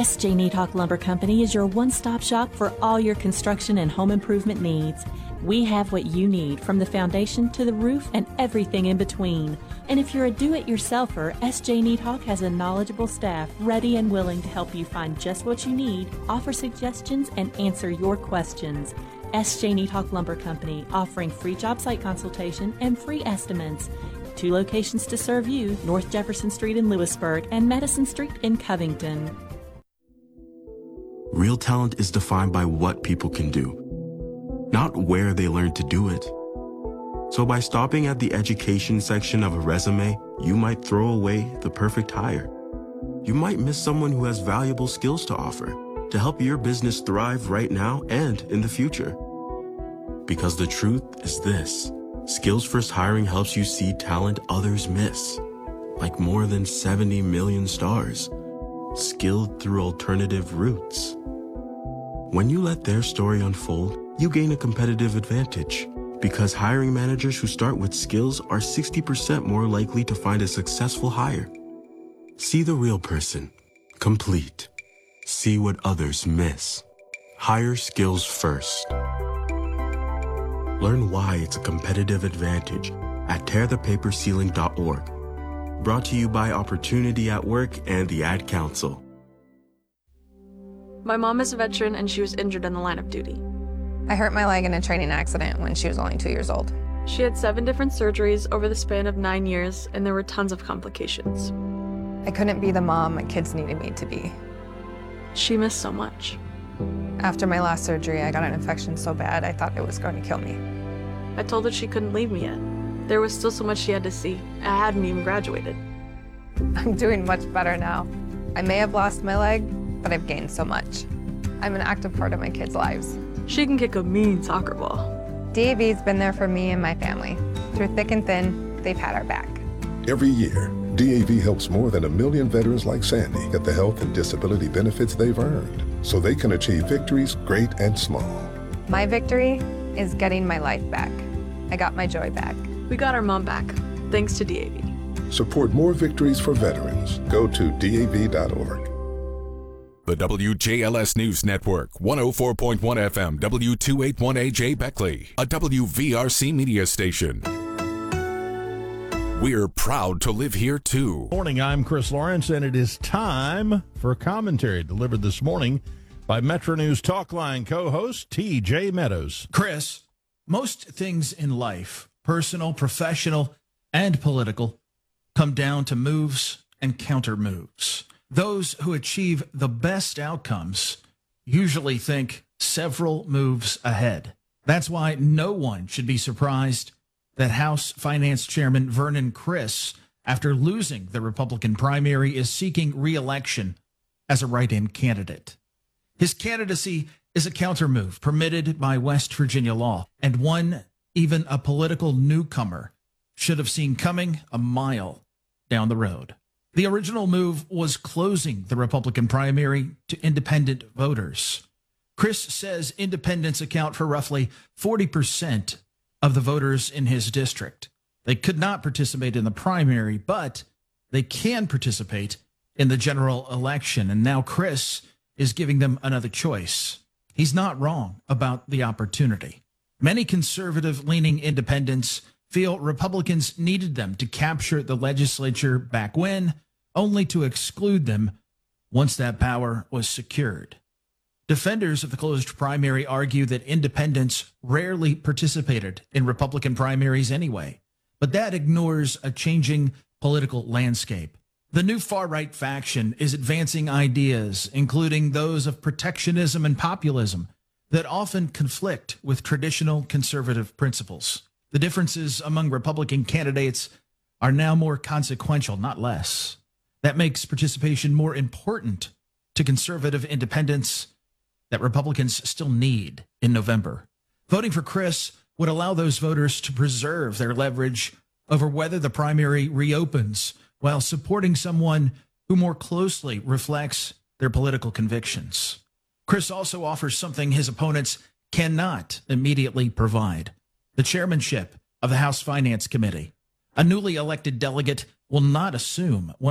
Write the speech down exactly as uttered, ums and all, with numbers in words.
S J Needhawk Lumber Company is your one-stop shop for all your construction and home improvement needs. We have what you need, from the foundation to the roof and everything in between. And if you're a do-it-yourselfer, S J Needhawk has a knowledgeable staff ready and willing to help you find just what you need, offer suggestions, and answer your questions. S J Needhawk Lumber Company, offering free job site consultation and free estimates. Two locations to serve you, North Jefferson Street in Lewisburg and Madison Street in Covington. Real talent is defined by what people can do, not where they learn to do it. So by stopping at the education section of a resume, you might throw away the perfect hire. You might miss someone who has valuable skills to offer to help your business thrive right now and in the future. Because the truth is this: Skills First Hiring helps you see talent others miss, like more than seventy million stars, skilled through alternative routes. When you let their story unfold, you gain a competitive advantage, because hiring managers who start with skills are sixty percent more likely to find a successful hire. See the real person, complete. See what others miss. Hire skills first. Learn why it's a competitive advantage at tear the paper ceiling dot org. Brought to you by Opportunity at Work and the Ad Council. My mom is a veteran and she was injured in the line of duty. I hurt my leg in a training accident when she was only two years old. She had seven different surgeries over the span of nine years, and there were tons of complications. I couldn't be the mom my kids needed me to be. She missed so much. After my last surgery, I got an infection so bad I thought it was going to kill me. I told her she couldn't leave me yet. There was still so much she had to see. I hadn't even graduated. I'm doing much better now. I may have lost my leg, but I've gained so much. I'm an active part of my kids' lives. She can kick a mean soccer ball. D A V's been there for me and my family. Through thick and thin, they've had our back. Every year, D A V helps more than a million veterans like Sandy get the health and disability benefits they've earned, so they can achieve victories great and small. My victory is getting my life back. I got my joy back. We got our mom back, thanks to D A V. Support more victories for veterans. Go to D A V dot org. The W J L S News Network, one oh four point one F M, W two eighty-one A J Beckley, a W V R C media station. We're proud to live here, too. Morning, I'm Chris Lawrence, and it is time for a commentary delivered this morning by Metro News Talkline co-host T J Meadows. Chris, most things in life, personal, professional, and political, come down to moves and counter moves. Those who achieve the best outcomes usually think several moves ahead. That's why no one should be surprised that House Finance Chairman Vernon Criss, after losing the Republican primary, is seeking re-election as a write-in candidate. His candidacy is a countermove permitted by West Virginia law, and one even a political newcomer should have seen coming a mile down the road. The original move was closing the Republican primary to independent voters. Criss says independents account for roughly forty percent of the voters in his district. They could not participate in the primary, but they can participate in the general election. And now Criss is giving them another choice. He's not wrong about the opportunity. Many conservative-leaning independents feel Republicans needed them to capture the legislature back when, only to exclude them once that power was secured. Defenders of the closed primary argue that independents rarely participated in Republican primaries anyway, but that ignores a changing political landscape. The new far-right faction is advancing ideas, including those of protectionism and populism, that often conflict with traditional conservative principles. The differences among Republican candidates are now more consequential, not less. That makes participation more important to conservative independents that Republicans still need in November. Voting for Criss would allow those voters to preserve their leverage over whether the primary reopens while supporting someone who more closely reflects their political convictions. Criss also offers something his opponents cannot immediately provide: the chairmanship of the House Finance Committee. A newly elected delegate will not assume one